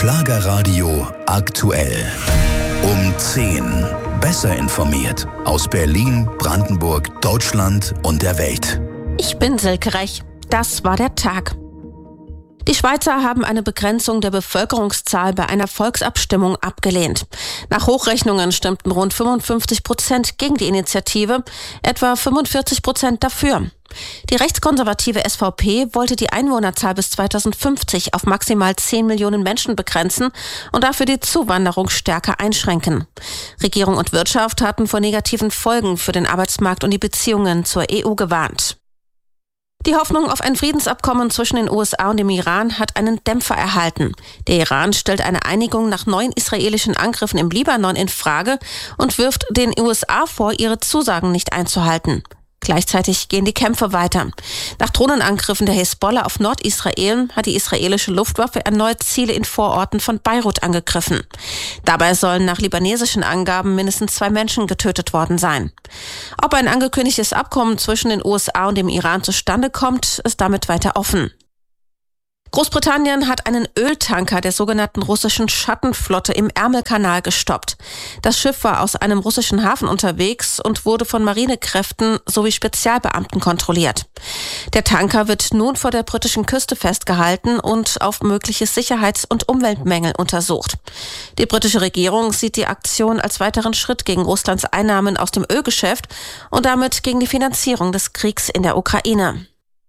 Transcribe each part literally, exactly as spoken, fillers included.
Schlagerradio aktuell. Um zehn. Besser informiert aus Berlin, Brandenburg, Deutschland und der Welt. Ich bin Silke Rech. Das war der Tag. Die Schweizer haben eine Begrenzung der Bevölkerungszahl bei einer Volksabstimmung abgelehnt. Nach Hochrechnungen stimmten rund fünfundfünfzig Prozent gegen die Initiative, etwa fünfundvierzig Prozent dafür. Die rechtskonservative S V P wollte die Einwohnerzahl bis zweitausendfünfzig auf maximal zehn Millionen Menschen begrenzen und dafür die Zuwanderung stärker einschränken. Regierung und Wirtschaft hatten vor negativen Folgen für den Arbeitsmarkt und die Beziehungen zur E U gewarnt. Die Hoffnung auf ein Friedensabkommen zwischen den U S A und dem Iran hat einen Dämpfer erhalten. Der Iran stellt eine Einigung nach neuen israelischen Angriffen im Libanon in Frage und wirft den U S A vor, ihre Zusagen nicht einzuhalten. Gleichzeitig gehen die Kämpfe weiter. Nach Drohnenangriffen der Hisbollah auf Nordisrael hat die israelische Luftwaffe erneut Ziele in Vororten von Beirut angegriffen. Dabei sollen nach libanesischen Angaben mindestens zwei Menschen getötet worden sein. Ob ein angekündigtes Abkommen zwischen den U S A und dem Iran zustande kommt, ist damit weiter offen. Großbritannien hat einen Öltanker der sogenannten russischen Schattenflotte im Ärmelkanal gestoppt. Das Schiff war aus einem russischen Hafen unterwegs und wurde von Marinekräften sowie Spezialbeamten kontrolliert. Der Tanker wird nun vor der britischen Küste festgehalten und auf mögliche Sicherheits- und Umweltmängel untersucht. Die britische Regierung sieht die Aktion als weiteren Schritt gegen Russlands Einnahmen aus dem Ölgeschäft und damit gegen die Finanzierung des Kriegs in der Ukraine.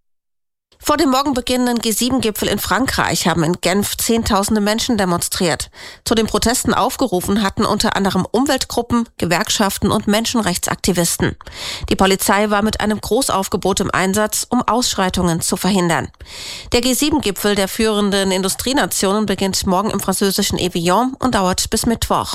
Vor dem morgen beginnenden G sieben Gipfel in Frankreich haben in Genf Zehntausende Menschen demonstriert. Zu den Protesten aufgerufen hatten unter anderem Umweltgruppen, Gewerkschaften und Menschenrechtsaktivisten. Die Polizei war mit einem Großaufgebot im Einsatz, um Ausschreitungen zu verhindern. Der G sieben Gipfel der führenden Industrienationen beginnt morgen im französischen Evian und dauert bis Mittwoch.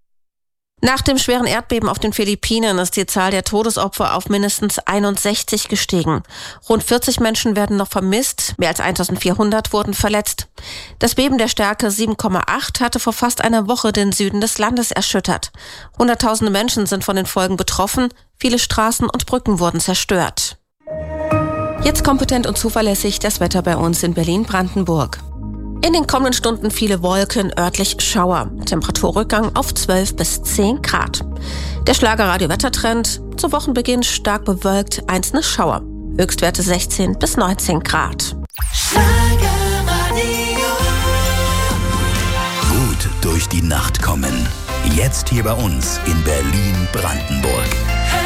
Nach dem schweren Erdbeben auf den Philippinen ist die Zahl der Todesopfer auf mindestens einundsechzig gestiegen. Rund vierzig Menschen werden noch vermisst, mehr als eintausendvierhundert wurden verletzt. Das Beben der Stärke sieben Komma acht hatte vor fast einer Woche den Süden des Landes erschüttert. Hunderttausende Menschen sind von den Folgen betroffen, viele Straßen und Brücken wurden zerstört. Jetzt kompetent und zuverlässig das Wetter bei uns in Berlin-Brandenburg. In den kommenden Stunden viele Wolken, örtlich Schauer. Temperaturrückgang auf zwölf bis zehn Grad. Der Schlagerradio-Wettertrend: zu Wochenbeginn stark bewölkt, einzelne Schauer. Höchstwerte sechzehn bis neunzehn Grad. Schlagerradio. Gut durch die Nacht kommen. Jetzt hier bei uns in Berlin-Brandenburg.